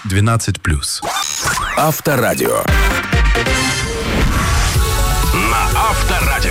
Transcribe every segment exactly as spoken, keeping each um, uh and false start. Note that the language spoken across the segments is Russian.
двенадцать плюс. Авторадио. На Авторадио.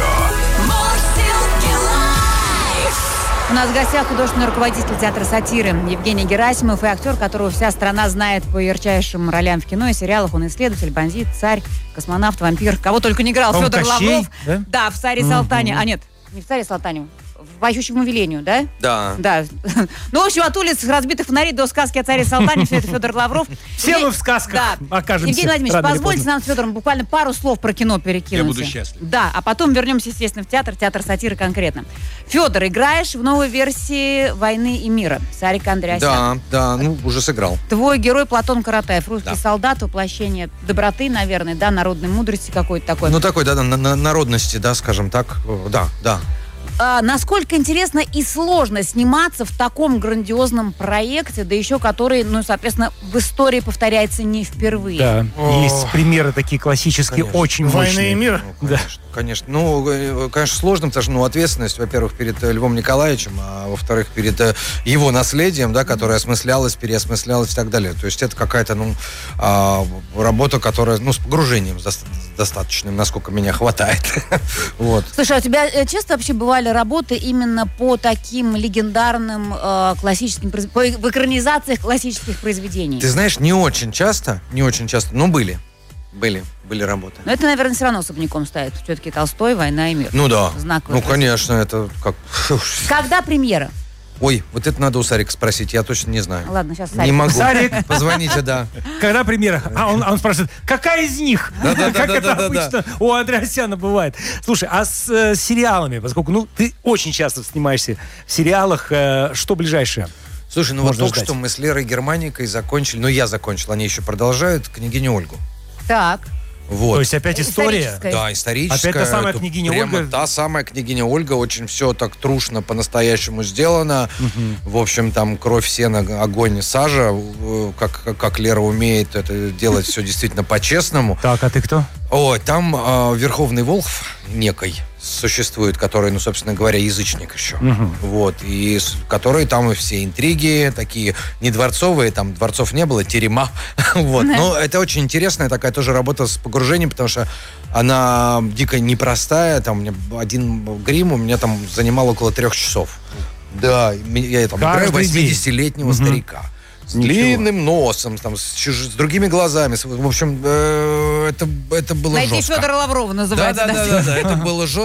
У нас в гостях художественный руководитель театра сатиры Евгений Герасимов и актер, которого вся страна знает по ярчайшим ролям в кино и сериалах. Он исследователь, бандит, царь, космонавт, вампир. Кого только не играл. Федор Лавров. Да? Да, в «Царе Салтане». Mm-hmm. А нет, не в «Царе Салтане». В «Поющему велению», да? Да. Да. Ну, в общем, от улиц разбитых фонарей до сказки о «Царе Салтане» все это Федор Лавров. Все мы в сказках да. окажемся. Евгений Владимирович, позвольте нам с Федором буквально пару слов про кино перекинуть. Я буду счастлив. Да, а потом вернемся, естественно, в театр, театр сатиры конкретно. Федор, играешь в новой версии «Войны и мира» Сарика Андреасяна. Да, да, ну, уже сыграл. Твой герой Платон Каратаев, русский да. солдат, воплощение доброты, наверное, да, народной мудрости какой-то такой. Ну, такой, да, на, на, народности, да, скажем так, да, да. А, насколько интересно и сложно сниматься в таком грандиозном проекте, да еще который, ну, соответственно, в истории повторяется не впервые. Да, О, есть примеры такие классические, конечно. очень «Войны мощные. и мир». Ну, конечно, да. конечно. Ну, конечно, сложно, потому что, ну, ответственность, во-первых, перед Львом Николаевичем, а во-вторых, перед его наследием, да, которое осмыслялось, переосмыслялось и так далее. То есть это какая-то, ну, работа, которая, ну, с погружением достаточным, насколько меня хватает. Вот. Слушай, а у тебя часто вообще бывали работы именно по таким легендарным э, классическим, по, в экранизациях классических произведений? Ты знаешь, не очень часто, не очень часто, но были, были, были работы. Но это, наверное, все равно особняком стоит. Все-таки Толстой, «Война и мир». Ну да, знаковый. ну конечно, это как... Когда премьера? Ой, вот это надо у Сарика спросить, я точно не знаю. Ладно, сейчас Сарик. Не могу. Сарик, позвоните, да. Когда премьера? А он, он спрашивает, какая из них? Да, да, как да, это да, обычно да. у Андреасяна бывает. Слушай, а с э, сериалами, поскольку ну ты очень часто снимаешься в сериалах, э, что ближайшее? Слушай, ну Можно вот только ждать. что мы с Лерой Германикой закончили, ну я закончил, они еще продолжают, «Княгиню Ольгу». Так. Вот. То есть опять история? Историческая. Да, историческая. Опять та самая Это княгиня прямо Ольга? Та самая княгиня Ольга. Очень все так трушно, по-настоящему сделано. Угу. В общем, там кровь, сено, огонь, сажа. Как, как, как Лера умеет это делать все действительно по-честному. Так, а ты кто? Ой, там э, Верховный Волхв некой существует, который, ну, собственно говоря, язычник еще. Угу. Вот. И с который там и все интриги такие не дворцовые, там дворцов не было, терема. Вот. Но это очень интересная такая тоже работа с погружением, потому что она дико непростая. Там у меня один грим у меня там занимал около трех часов. Да, я там играю восьмидесятилетнего старика. С Ничего. длинным носом, там, с, чуж... с другими глазами. В общем, э, это, это было Найти жестко. Федора Лаврова называется. Да, да, да, да, да, это было жестко.